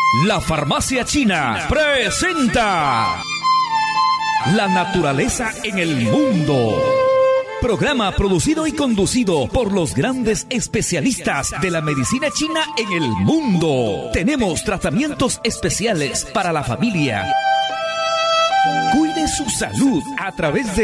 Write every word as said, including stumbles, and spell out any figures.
La Farmacia China presenta La naturaleza en el mundo. Programa producido y conducido por los grandes especialistas de la medicina china en el mundo. Tenemos tratamientos especiales para la familia. Cuide su salud a través de